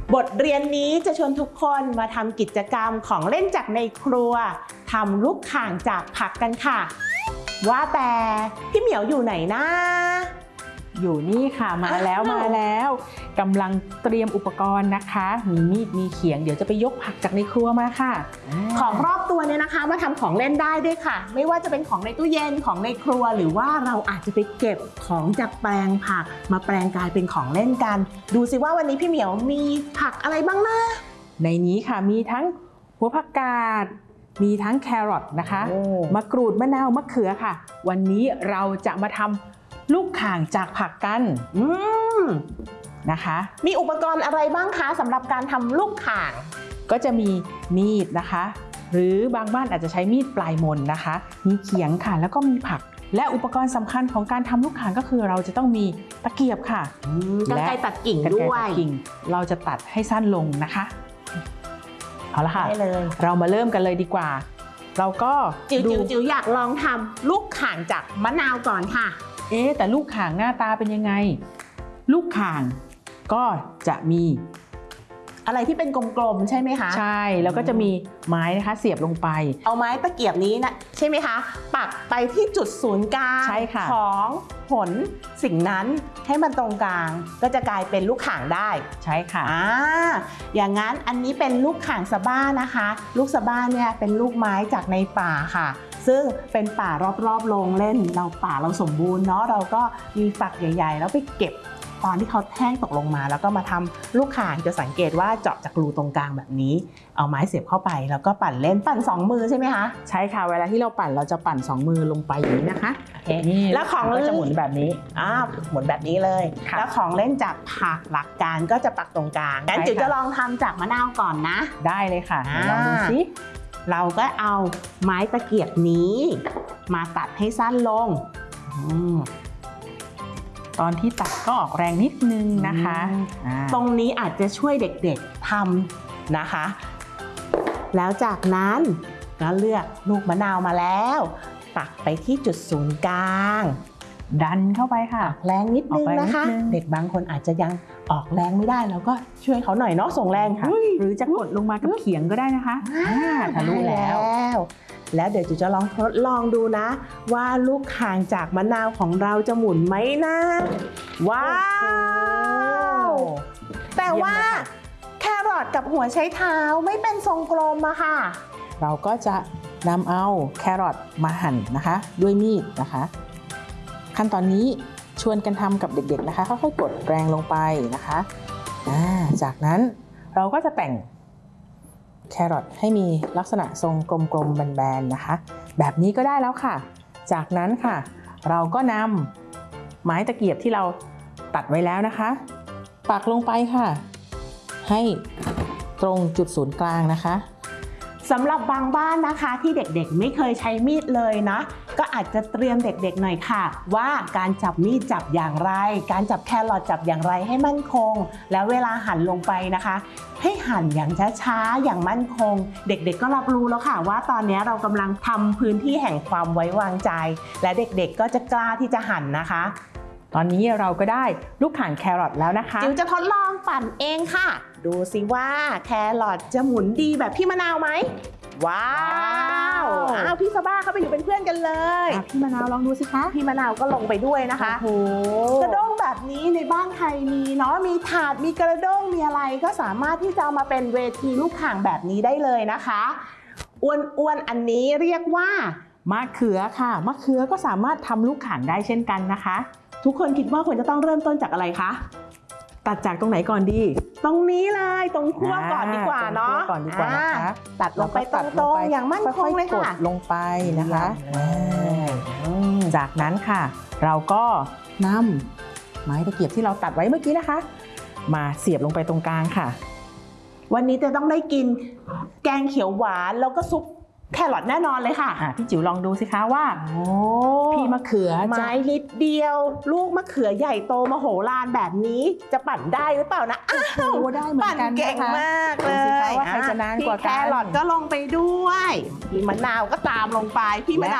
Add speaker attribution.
Speaker 1: บทเรียนนี้จะชวนทุกคนมาทำกิจกรรมของเล่นจากในครัวทำลูกข่างจากผักกันค่ะว่าแต่พี่เหมียวอยู่ไหนนะ
Speaker 2: อยู่นี่ค่ะมาแล้วกำลังเตรียมอุปกรณ์นะคะมีมีดมีเขียงเดี๋ยวจะไปยกผักจากในครัวมาค่ะ
Speaker 1: ของรอบตัวเนี่ยนะคะมาทำของเล่นได้ด้วยค่ะไม่ว่าจะเป็นของในตู้เย็นของในครัวหรือว่าเราอาจจะไปเก็บของจากแปลงผักมาแปลงกลายเป็นของเล่นกันดูสิว่าวันนี้พี่เหมียวมีผักอะไรบ้างนะ
Speaker 2: ในนี้ค่ะมีทั้งหัวผักกาดมีทั้งแครอทนะคะมะกรูดมะนาวมะเขือค่ะวันนี้เราจะมาทำลูกข่างจากผักกันนะคะ
Speaker 1: มีอุปกรณ์อะไรบ้างคะสำหรับการทำลูกข่าง
Speaker 2: ก็จะมีมีดนะคะหรือบางบ้านอาจจะใช้มีดปลายมนนะคะมีเขียงค่ะแล้วก็มีผักและอุปกรณ์สำคัญของการทำลูกข่างก็คือเราจะต้องมีตะเกียบค่ะ
Speaker 1: กรรไกรตัดกิ่งด้วย
Speaker 2: เราจะตัดให้สั้นลงนะคะเอาละค่ะ
Speaker 1: ได้เลย
Speaker 2: เรามาเริ่มกันเลยดีกว่าเราก็
Speaker 1: จิ๋วอยากลองทำลูกข่างจากมะนาวก่อนค่ะ
Speaker 2: แต่ลูกข่างหน้าตาเป็นยังไงลูกข่างก็จะมี
Speaker 1: อะไรที่เป็นกลมๆใช่ไหมคะ
Speaker 2: ใช่แล้วก็จะมีไม้นะคะเสียบลงไป
Speaker 1: เอาไม้ตะเกียบนี้นะใช่ไหมคะปักไปที่จุดศูนย์กลางของผลสิ่งนั้นให้มันตรงกลางก็จะกลายเป็นลูกข่างได้
Speaker 2: ใช่ค่ะ
Speaker 1: อย่างนั้นอันนี้เป็นลูกข่างสะบ้านะคะลูกสะบ้าเนี่ยเป็นลูกไม้จากในป่าค่ะซึ่งเป็นป่ารอบๆโรงเล่นเราสมบูรณ์เนาะเราก็มีฝักใหญ่ๆแล้วไปเก็บตอนที่เขาแท่งตกลงมาแล้วก็มาทำลูกข่างจะสังเกตว่าเจาะจากรูตรงกลางแบบนี้เอาไม้เสียบเข้าไปแล้วก็ปั่นเล่นปั่น2มือใช่ไหมคะ
Speaker 2: ใช่ค่ะเวลาที่เราปั่นเราจะปั่น2มือลงไปอย่างนี้นะคะ
Speaker 1: นี่แล้วของ
Speaker 2: ก็จะหมุนแบบนี้
Speaker 1: หมุนแบบนี้เลยแล้วของเล่นจากผักหลักการก็จะปักตรงกลางงั้นจิ๋วจะลองทำจากมะนาวก่อนนะ
Speaker 2: ได้เลยค่ะลองดูสิ
Speaker 1: เราก็เอาไม้ตะเกียบนี้มาตัดให้สั้นลง
Speaker 2: ตอนที่ตัดก็ออกแรงนิดนึงนะคะ
Speaker 1: ตรงนี้อาจจะช่วยเด็กๆทำนะคะแล้วจากนั้นก็เลือกลูกมะนาวมาแล้วตักไปที่จุดศูนย์กลาง
Speaker 2: ดันเข้าไปค่ะ
Speaker 1: แรงนิดนึงนะคะเด็กบางคนอาจจะยังออกแรงไม่ได้แล้วก็ช่วยเขาหน่อยเนาะส่งแรงค่ะ
Speaker 2: หรือจะกดลงมากับเขียงก็ได้นะคะทะลุแล้ว
Speaker 1: เดี๋ยวจิ๋วจะลองทดลองดูนะว่าลูกข่างจากมะนาวของเราจะหมุนไหมนะว้าวแต่ว่าแครอทกับหัวใช้เท้าไม่เป็นทรงกลมอะค่ะ
Speaker 2: เราก็จะนำเอาแครอทมาหั่นนะคะด้วยมีดนะคะขั้นตอนนี้ชวนกันทำกับเด็กๆนะคะค่อยๆกดแรงลงไปนะคะจากนั้นเราก็จะแต่งแครอทให้มีลักษณะทรงกลมๆแบนๆนะคะแบบนี้ก็ได้แล้วค่ะจากนั้นค่ะเราก็นำไม้ตะเกียบที่เราตัดไว้แล้วนะคะปักลงไปค่ะให้ตรงจุดศูนย์กลางนะคะ
Speaker 1: สำหรับบางบ้านนะคะที่เด็กๆไม่เคยใช้มีดเลยนะก็อาจจะเตรียมเด็กๆหน่อยค่ะว่าการจับมีดจับอย่างไรการจับแครอทจับอย่างไรให้มั่นคงแล้วเวลาหั่นลงไปนะคะให้หั่นอย่างช้าๆอย่างมั่นคงเด็กๆก็รับรู้แล้วค่ะว่าตอนนี้เรากำลังทำพื้นที่แห่งความไว้วางใจและเด็กๆก็จะกล้าที่จะหั่นนะคะ
Speaker 2: ตอนนี้เราก็ได้ลูกข่างแครอทแล้วนะคะ
Speaker 1: จิ๋วจะทดลองปั่นเองค่ะดูสิว่าแครอทจะหมุนดีแบบพี่มะนาวไหมว้าวพี่สบ้าเข้าไปอยู่เป็นเพื่อนกันเลย
Speaker 2: พี่มะนาวลองดูสิคะ
Speaker 1: พี่มะนาวก็ลงไปด้วยนะคะกระด้งแบบนี้ในบ้านใครมีเนาะมีถาดมีกระด้งมีอะไรก็สามารถที่จะเอามาเป็นเวทีลูกข่างแบบนี้ได้เลยนะคะอ้วนๆอันนี้เรียกว่ามะเขือค่ะมะเขือก็สามารถทำลูกข่างได้เช่นกันนะคะทุกคนคิดว่าควรจะต้องเริ่มต้นจากอะไรคะ
Speaker 2: ตัดจากตรงไหนก่อนดี
Speaker 1: ตรงนี้เลยตรงขั้วก่อนดีกว่าเนาะ
Speaker 2: ก่อนดีกว่านะคะ
Speaker 1: ตัดลงไปตรงๆอย่างมั่นคงเลยค่ะ
Speaker 2: กดลงไปนะคะจากนั้นค่ะเราก็นำไม้ตะเกียบที่เราตัดไว้เมื่อกี้นะคะมาเสียบลงไปตรงกลางค่ะ
Speaker 1: วันนี้จะต้องได้กินแกงเขียวหวานแล้วก็ซุปแครอทแน่นอนเลยค่ะ
Speaker 2: พี่จิ๋วลองดูสิคะว่าพี่มะเขือ
Speaker 1: ไม้นิดเดียวลูกมะเขือใหญ่โตมโหฬารแบบนี้จะปั่นได้หรือเปล่านะ
Speaker 2: ได้เหมือนกัน
Speaker 1: เก่งมากเลย
Speaker 2: ว่าใครจะนานกว่ากัน
Speaker 1: แครอทก็ลงไปด้วยพี่มะนาวก็ตามลงไปพี่มะนาว